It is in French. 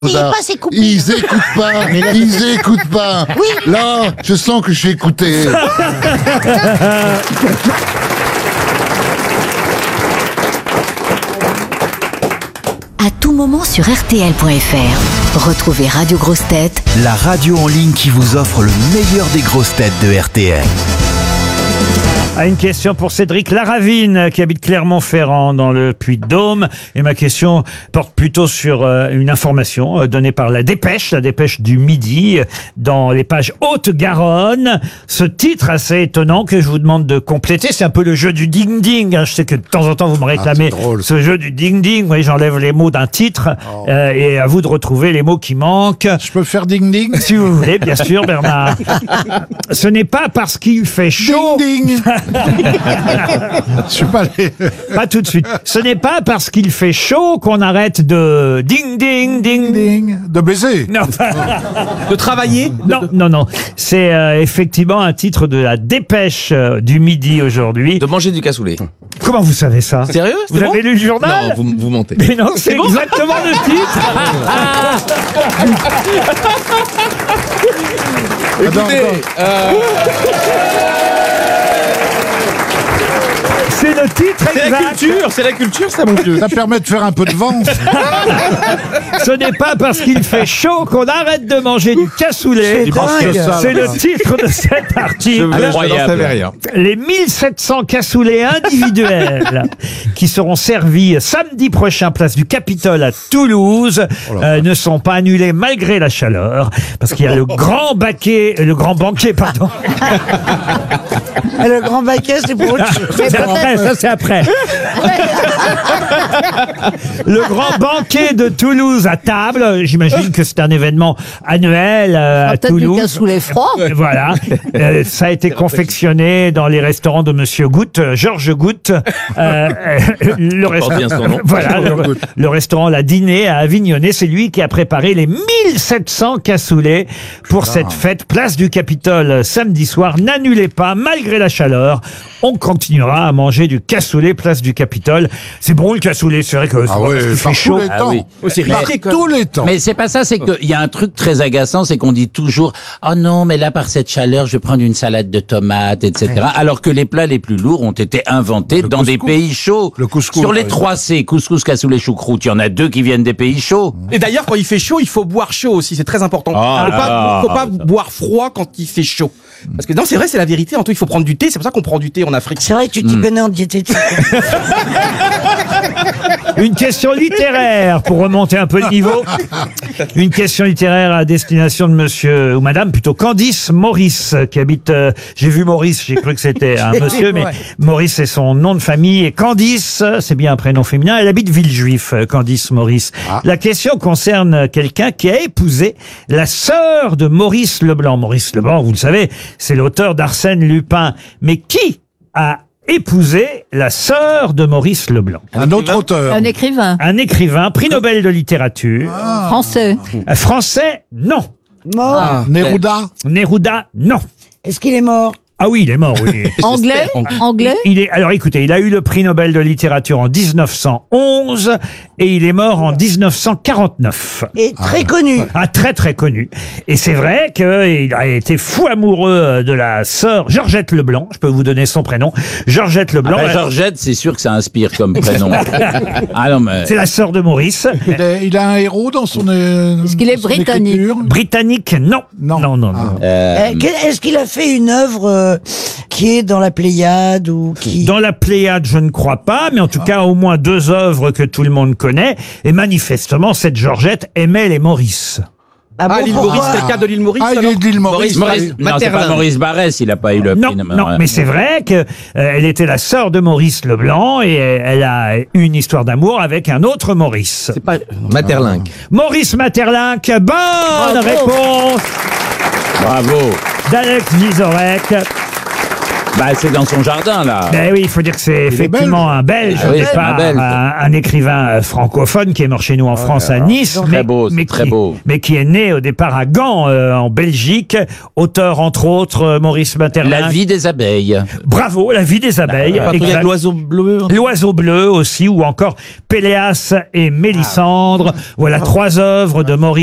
N'ayez pas ces coupures. Ils écoutent pas. Oui. Là, je sens que je suis écouté. À tout moment sur RTL.fr. Retrouvez Radio Grosses Têtes, la radio en ligne qui vous offre le meilleur des grosses têtes de RTL. Une question pour Cédric Laravine qui habite Clermont-Ferrand dans le Puy-de-Dôme. Et ma question porte plutôt sur une information donnée par la Dépêche du Midi, dans les pages Haute-Garonne. Ce titre assez étonnant que je vous demande de compléter, c'est un peu le jeu du ding-ding. Je sais que de temps en temps vous me réclamez ce jeu du ding-ding. Vous voyez, j'enlève les mots d'un titre et à vous de retrouver les mots qui manquent. Je peux faire ding-ding? Si vous voulez, bien sûr, Bernard. Ce n'est pas parce qu'il fait chaud... Ding-ding. Je suis pas allé. Pas tout de suite. Ce n'est pas parce qu'il fait chaud qu'on arrête de ding ding ding Ding. De baiser. Non, De travailler? non. C'est effectivement un titre de la Dépêche du Midi aujourd'hui. De manger du cassoulet. Comment vous savez ça? Sérieux? Vous C'est avez bon? lu le journal? Non, vous mentez. Mais non, c'est exactement le titre. Écoutez, C'est le titre exact. c'est la culture, ça, mon vieux. Ça permet de faire un peu de vent. Ce n'est pas parce qu'il fait chaud qu'on arrête de manger du cassoulet. C'est le titre de cet article. Rien. Les 1700 cassoulets individuels qui seront servis samedi prochain place du Capitole à Toulouse ne sont pas annulés malgré la chaleur parce qu'il y a le grand banquet, pardon. Le grand baquet, c'est pour autre chose. C'est après. Le grand banquet de Toulouse à table. J'imagine que c'est un événement annuel à Toulouse. Peut-être du cassoulet froid. Voilà. Ça a été confectionné dans les restaurants de Monsieur Goutte, Georges Goutte. Le porte bien son nom. Voilà, le restaurant La Dîner à Avignonnet, c'est lui qui a préparé les 1700 cassoulets pour cette fête place du Capitole samedi soir. N'annulez pas, malgré la chaleur, on continuera à manger du cassoulet place du Capitole. C'est bon le cassoulet, c'est vrai que il fait chaud. Tous les temps. oui. C'est risqué, quoi. Tous les temps. Mais c'est pas ça, c'est qu'il y a un truc très agaçant, c'est qu'on dit toujours « Oh non, mais là, par cette chaleur, je vais prendre une salade de tomates, etc. » Alors que les plats les plus lourds ont été inventés dans des pays chauds. Le couscous, Sur les par 3 C, couscous, cassoulet, choucroute, il y en a 2 qui viennent des pays chauds. Et d'ailleurs, quand il fait chaud, il faut boire chaud aussi, c'est très important. Faut pas boire froid quand il fait chaud. Parce que non, c'est vrai, c'est la vérité. En tout, il faut prendre du thé. C'est pour ça qu'on prend du thé en Afrique. C'est vrai que tu t'y connais en diététique. Une question littéraire pour remonter un peu le niveau. Une question littéraire à destination de monsieur ou madame, plutôt Candice Maurice, qui habite, j'ai vu Maurice, j'ai cru que c'était un monsieur, mais Maurice c'est son nom de famille, et Candice, c'est bien un prénom féminin, elle habite Villejuif, Candice Maurice. La question concerne quelqu'un qui a épousé la sœur de Maurice Leblanc. Maurice Leblanc, vous le savez, c'est l'auteur d'Arsène Lupin. Mais qui a épousé la sœur de Maurice Leblanc? Un autre auteur. Un écrivain. Un écrivain, prix Nobel de littérature. Français. Français, non. Mort. Neruda. Neruda, non. Est-ce qu'il est mort? Ah oui, il est mort, oui. Anglais. Anglais. Alors écoutez, il a eu le prix Nobel de littérature en 1911 et il est mort en 1949. Et très connu. Ah, très très connu. Et c'est vrai qu'il a été fou amoureux de la sœur Georgette Leblanc. Je peux vous donner son prénom. Georgette Leblanc. Georgette, c'est sûr que ça inspire comme prénom. Ah non, mais... C'est la sœur de Maurice. Il a un héros dans son. Est-ce qu'il est britannique? Britannique, non. Non. Est-ce qu'il a fait une œuvre qui est dans la Pléiade ou qui... Dans la Pléiade, je ne crois pas, mais en tout cas, au moins 2 œuvres que tout le monde connaît. Et manifestement, cette Georgette aimait les Maurice. L'île Maurice, c'est le cas de l'île Maurice. Il est de l'île Maurice. Non, c'est pas Maurice Barrès, il a pas eu le prix. Non, mais c'est vrai que elle était la sœur de Maurice Leblanc et elle a eu une histoire d'amour avec un autre Maurice. C'est pas Maeterlinck. Maurice Maeterlinck, bonne réponse Bravo. d'Alex Vizorek. Bah, c'est dans son jardin, là. Ben oui, il faut dire que c'est effectivement un Belge Ah au oui, départ, un Belge. un écrivain francophone qui est mort chez nous en France à Nice, Très beau, c'est très beau. mais qui est né au départ à Gand, en Belgique, auteur entre autres Maurice Maeterlinck. La vie des abeilles. Bravo, La vie des abeilles. Quand il y a Exact. l'oiseau bleu. L'oiseau bleu aussi, ou encore Péléas et Mélisandre. Voilà 3 œuvres de Maurice